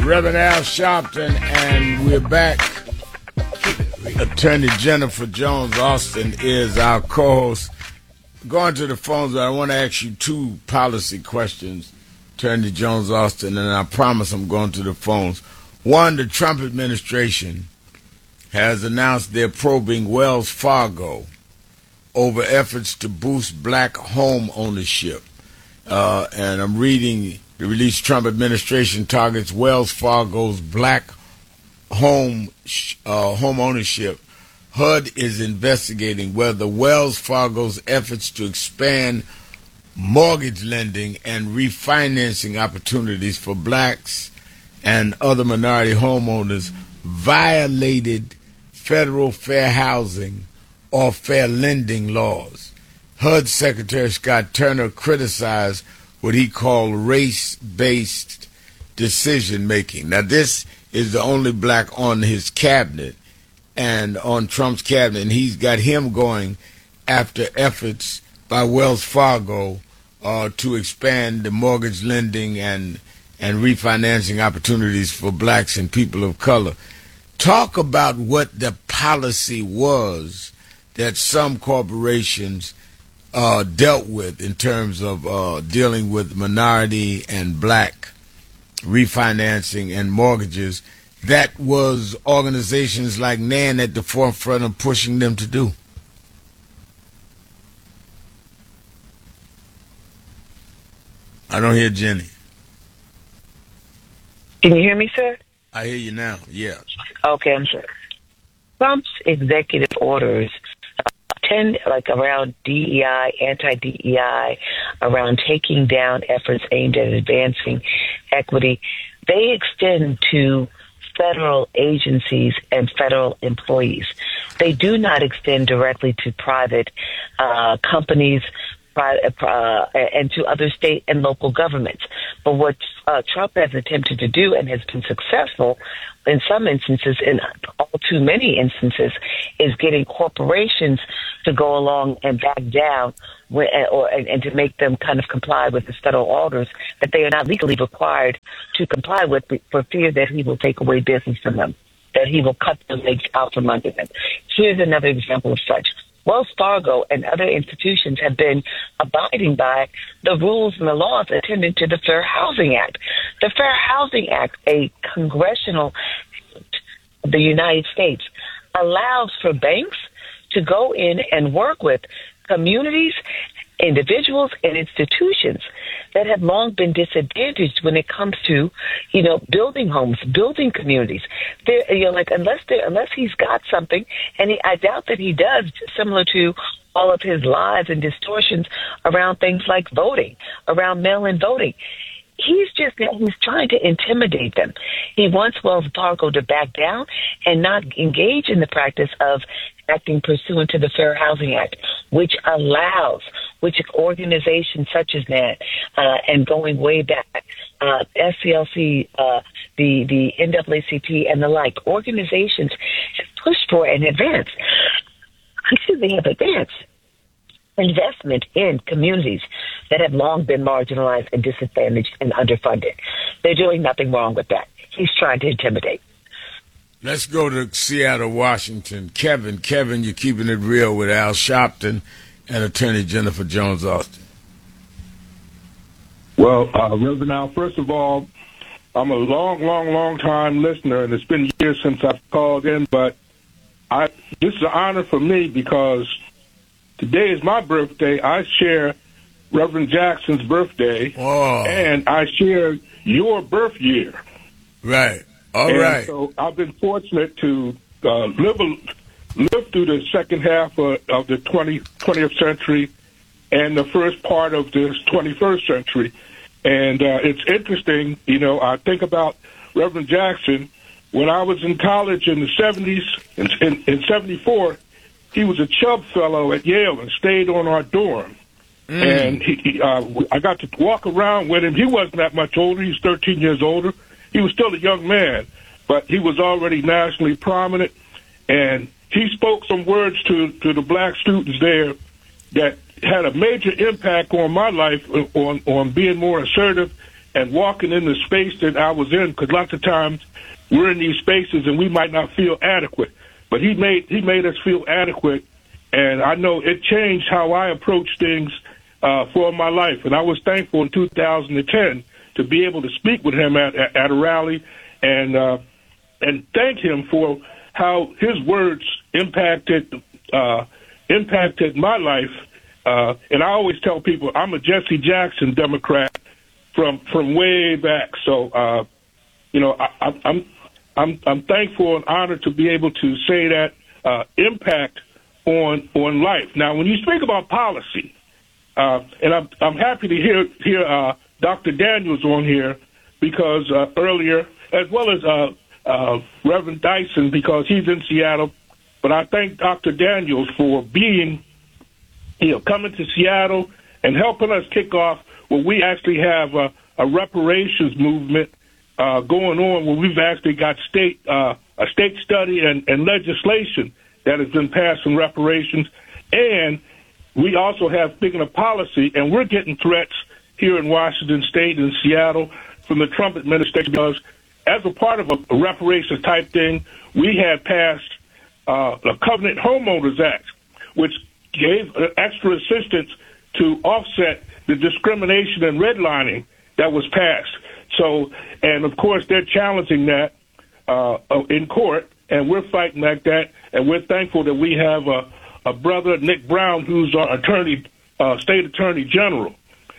Reverend Al Sharpton, and we're back. Attorney Jennifer Jones Austin is our co-host. Going to the phones, I want to ask you two policy questions, Attorney Jones Austin, and I promise I'm going to the phones. One, the Trump administration has announced they're probing Wells Fargo over efforts to boost black home ownership. And I'm reading the release. Trump administration targets Wells Fargo's black home ownership. HUD is investigating whether Wells Fargo's efforts to expand mortgage lending and refinancing opportunities for blacks and other minority homeowners violated federal fair housing or fair lending laws. HUD Secretary Scott Turner criticized what he called race-based decision-making. Now, this is the only black on his cabinet and on Trump's cabinet, and he's got him going after efforts by Wells Fargo to expand the mortgage lending and refinancing opportunities for blacks and people of color. Talk about what the policy was that some corporations dealt with in terms of dealing with minority and black refinancing and mortgages that was organizations like NAN at the forefront of pushing them to do. I don't hear Jenny. Can you hear me, sir? I hear you now, yeah. Okay, I'm sorry. Trump's executive orders tend, like around DEI, anti-DEI, around taking down efforts aimed at advancing equity, they extend to federal agencies and federal employees. They do not extend directly to private companies and to other state and local governments. But what Trump has attempted to do and has been successful in some instances, in all too many instances, is getting corporations to go along and back down and to make them kind of comply with the federal orders that they are not legally required to comply with for fear that he will take away business from them, that he will cut the legs out from under them. Here's another example of such. Wells Fargo and other institutions have been abiding by the rules and the laws attendant to the Fair Housing Act. The Fair Housing Act, a congressional act of the United States, allows for banks to go in and work with communities, individuals, and institutions that have long been disadvantaged when it comes to, building homes, building communities. Unless he's got something, and I doubt that he does, similar to all of his lies and distortions around things like voting, around mail-in voting. He's trying to intimidate them. He wants Wells Fargo to back down and not engage in the practice of acting pursuant to the Fair Housing Act, which organizations such as that, and going way back, SCLC, the NAACP and the like, organizations have pushed for and advanced. They have advanced investment in communities that have long been marginalized and disadvantaged and underfunded. They're doing nothing wrong with that. He's trying to intimidate. Let's go to Seattle, Washington. Kevin, you're keeping it real with Al Sharpton and Attorney Jennifer Jones Austin. Well, Reverend Al, first of all, I'm a long time listener, and it's been years since I've called in, but this is an honor for me because today is my birthday. I share Reverend Jackson's birthday, and I share your birth year. Right. All right. So I've been fortunate to live through the second half of the 20th century and the first part of this 21st century. And it's interesting, I think about Reverend Jackson. When I was in college in the 70s, in 74, he was a Chubb fellow at Yale and stayed on our dorm. And I got to walk around with him. He wasn't that much older. He was 13 years older. He was still a young man, but he was already nationally prominent. And he spoke some words to the black students there that had a major impact on my life, on being more assertive and walking in the space that I was in, because lots of times we're in these spaces and we might not feel adequate. But he made us feel adequate, and I know it changed how I approach things for my life. And I was thankful in 2010 to be able to speak with him at a rally and thank him for how his words impacted my life. And I always tell people I'm a Jesse Jackson Democrat from way back. So I'm thankful and honored to be able to say that impact on life. Now, when you speak about policy, and I'm happy to hear Dr. Daniels on here because earlier, as well as Reverend Dyson because he's in Seattle. But I thank Dr. Daniels for being, coming to Seattle and helping us kick off where we actually have a reparations movement going on, where we've actually got a state study and legislation that has been passed on reparations. And we also have, speaking of policy, and we're getting threats here in Washington State and Seattle from the Trump administration because as a part of a reparations type thing, we had passed the Covenant Homeowners Act, which gave extra assistance to offset the discrimination and redlining that was passed. So, and of course, they're challenging that in court, and we're fighting like that. And we're thankful that we have a brother, Nick Brown, who's our attorney, state attorney general,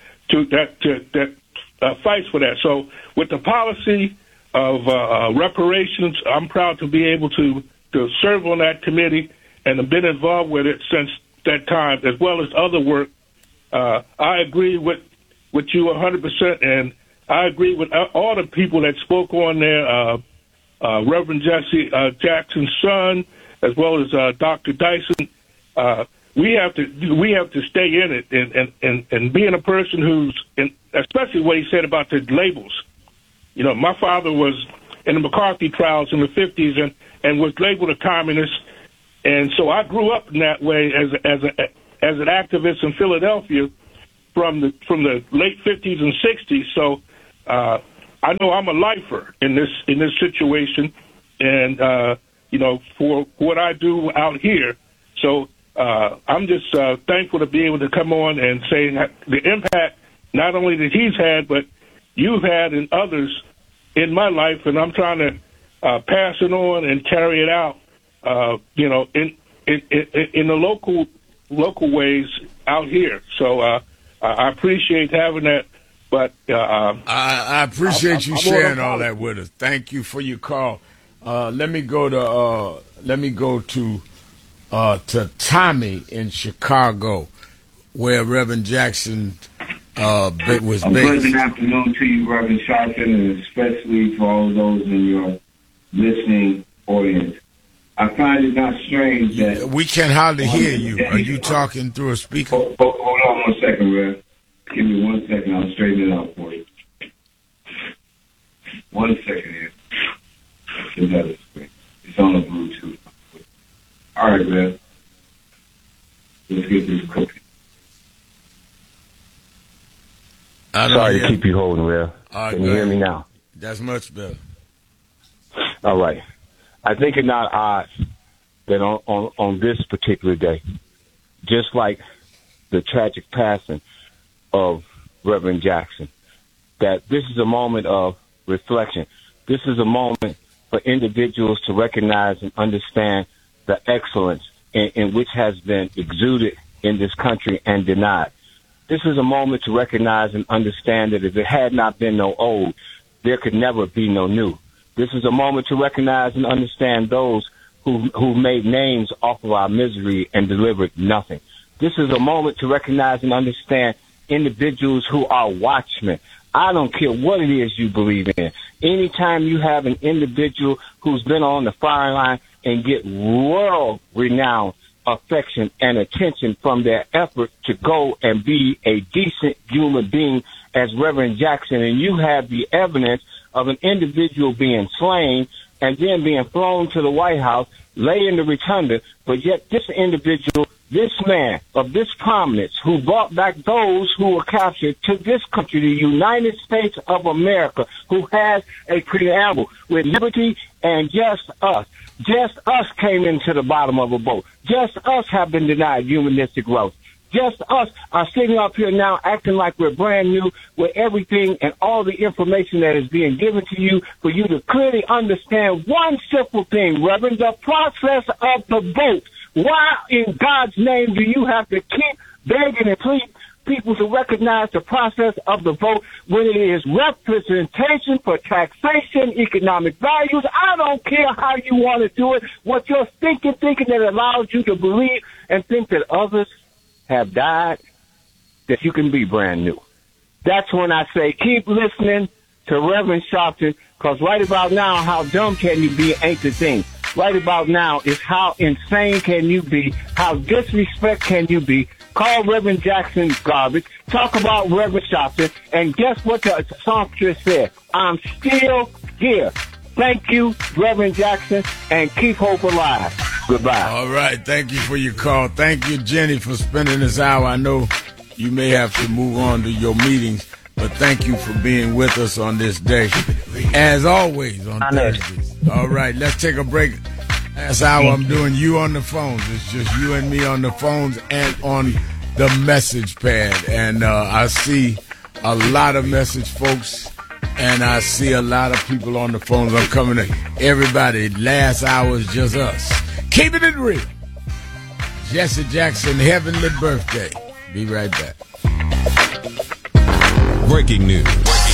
that fights for that. So, with the policy of reparations, I'm proud to be able to serve on that committee and have been involved with it since that time, as well as other work. I agree with you 100%, and I agree with all the people that spoke on there, Reverend Jesse Jackson's son, as well as Dr. Dyson. We have to stay in it, and being a person who's, especially what he said about the labels. My father was in the McCarthy trials in the 50s and was labeled a communist, and so I grew up in that way as an activist in Philadelphia from the late 50s and 60s. So I know I'm a lifer in this situation, and for what I do out here. So I'm just thankful to be able to come on and say the impact not only that he's had, but you've had and others in my life, and I'm trying to pass it on and carry it out, in the local ways out here. So I appreciate having that. But I appreciate you sharing all that with us. Thank you for your call. Let me go to Tommy in Chicago, where Reverend Jackson was based. A pleasant afternoon to you, Reverend Sharpton, and especially for all those in your listening audience. I find it not strange that we can hardly hear you. Are you talking through a speaker? Hold on 1 second, Rev. Give me 1 second. I'll straighten it out for you. 1 second here. It's on the Bluetooth. All right, Rev. Let's get this cooking. Sorry to keep you holding, Rev. Can you hear me now? That's much better. All right. I think it's not odd that on this particular day, just like the tragic passing of Reverend Jackson, that this is a moment of reflection. This is a moment for individuals to recognize and understand the excellence in which has been exuded in this country and denied. This is a moment to recognize and understand that if it had not been no old, there could never be no new. This is a moment to recognize and understand those who made names off of our misery and delivered nothing. This is a moment to recognize and understand individuals who are watchmen. I don't care what it is you believe in. Anytime you have an individual who's been on the firing line and get world-renowned affection and attention from their effort to go and be a decent human being as Reverend Jackson, and you have the evidence of an individual being slain and then being flown to the White House, lay in the rotunda, but yet this individual this man of this prominence who brought back those who were captured to this country, the United States of America, who has a preamble with liberty and just us. Just us came into the bottom of a boat. Just us have been denied humanistic rights. Just us are sitting up here now acting like we're brand new with everything and all the information that is being given to you for you to clearly understand one simple thing, Reverend, the process of the vote. Why in God's name do you have to keep begging and pleading people to recognize the process of the vote when it is representation for taxation, economic values? I don't care how you want to do it, what you're thinking that allows you to believe and think that others have died, that you can be brand new. That's when I say keep listening to Reverend Sharpton, because right about now, how dumb can you be ain't the thing. Right about now is how insane can you be, how disrespect can you be. Call Reverend Jackson garbage, talk about Reverend Sharpton, and guess what the songstress said? I'm still here. Thank you, Reverend Jackson, and keep hope alive. Goodbye. All right. Thank you for your call. Thank you, Jenny, for spending this hour. I know you may have to move on to your meetings, but thank you for being with us on this day. As always, on Thursdays. All right. Let's take a break. Last hour, I'm doing you on the phones. It's just you and me on the phones and on the message pad. And I see a lot of message folks. And I see a lot of people on the phones. I'm coming in. Everybody, last hour is just us. Keeping it real. Jesse Jackson, heavenly birthday. Be right back. Breaking news.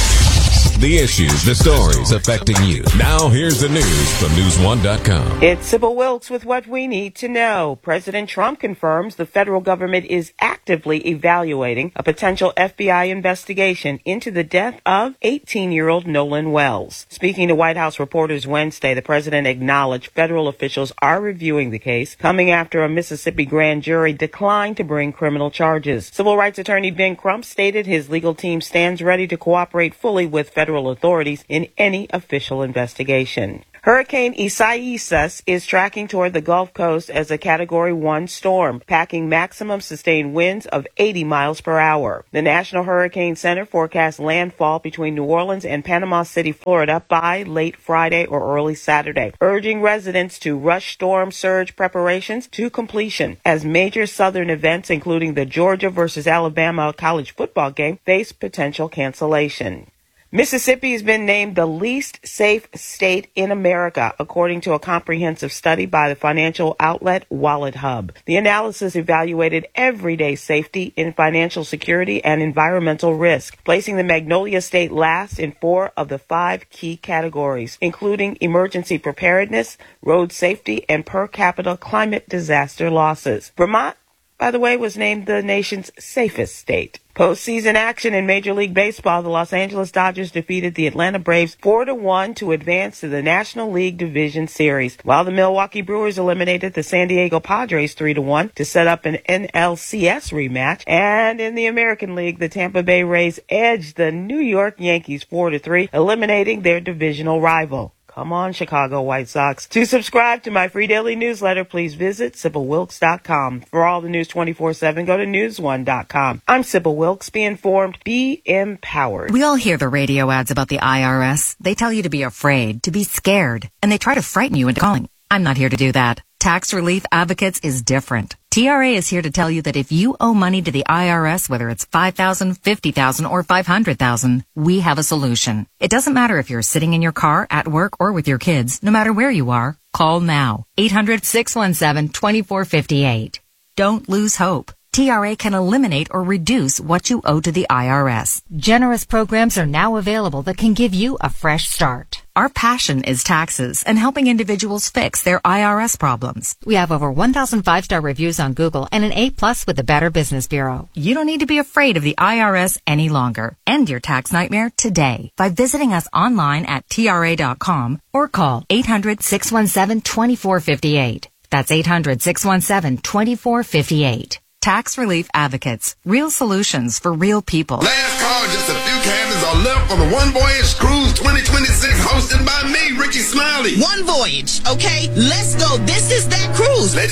The issues, the stories affecting you. Now here's the news from News1.com. It's Sybil Wilkes with what we need to know. President Trump confirms the federal government is actively evaluating a potential FBI investigation into the death of 18-year-old Nolan Wells. Speaking to White House reporters Wednesday, the president acknowledged federal officials are reviewing the case, coming after a Mississippi grand jury declined to bring criminal charges. Civil rights attorney Ben Crump stated his legal team stands ready to cooperate fully with federal authorities in any official investigation. Hurricane Isaias is tracking toward the Gulf Coast as a Category 1 storm, packing maximum sustained winds of 80 miles per hour. The National Hurricane Center forecasts landfall between New Orleans and Panama City, Florida by late Friday or early Saturday, urging residents to rush storm surge preparations to completion as major southern events, including the Georgia versus Alabama college football game, face potential cancellation. Mississippi has been named the least safe state in America, according to a comprehensive study by the financial outlet Wallet Hub. The analysis evaluated everyday safety in financial security and environmental risk, placing the Magnolia State last in 4 of the 5 key categories, including emergency preparedness, road safety, and per capita climate disaster losses. Vermont, by the way, was named the nation's safest state. Postseason action in Major League Baseball, the Los Angeles Dodgers defeated the Atlanta Braves 4-1 to advance to the National League Division Series, while the Milwaukee Brewers eliminated the San Diego Padres 3-1 to set up an NLCS rematch. And in the American League, the Tampa Bay Rays edged the New York Yankees 4-3, eliminating their divisional rival. Come on, Chicago White Sox. To subscribe to my free daily newsletter, please visit SybilWilkes.com. For all the news 24/7, go to News1.com. I'm Sybil Wilkes. Be informed, be empowered. We all hear the radio ads about the IRS. They tell you to be afraid, to be scared, and they try to frighten you into calling. I'm not here to do that. Tax Relief Advocates is different. TRA is here to tell you that if you owe money to the IRS, whether it's $5,000, $50,000, or $500,000, we have a solution. It doesn't matter if you're sitting in your car, at work, or with your kids. No matter where you are, call now. 800-617-2458. Don't lose hope. TRA can eliminate or reduce what you owe to the IRS. Generous programs are now available that can give you a fresh start. Our passion is taxes and helping individuals fix their IRS problems. We have over 1,000 5-star reviews on Google and an A+ with the Better Business Bureau. You don't need to be afraid of the IRS any longer. End your tax nightmare today by visiting us online at TRA.com or call 800-617-2458. That's 800-617-2458. Tax Relief Advocates. Real solutions for real people. Last call, just a few cabins are left on the One Voyage Cruise 2026 hosted by me, Ricky Smiley. One Voyage, okay? Let's go. This is that cruise. Let's